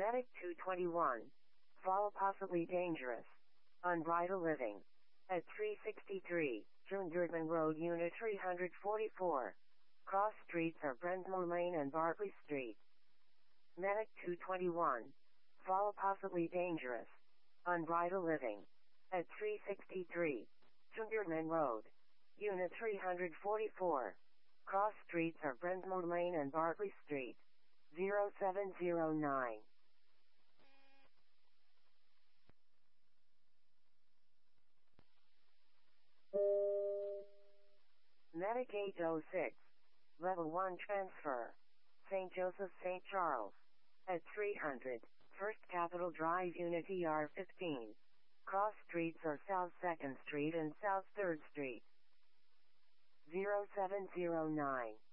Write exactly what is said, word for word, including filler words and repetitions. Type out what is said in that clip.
Medic two twenty-one. Fall possibly dangerous. Unbridled living. At three sixty-three, June Road, Unit three forty-four. Cross streets are Brensmore Lane and Barclay Street. Medic two twenty-one. Fall possibly dangerous. Unbridled living. At three sixty-three, June Road, Unit three forty-four. Cross streets are Brensmore Lane and Barclay Street. zero seven zero nine. Medic eight oh six. Level one transfer. Saint Joseph, Saint Charles. At three hundred, First Capitol Drive, Unit E R fifteen. Cross streets are South second Street and South third Street. zero seven zero nine.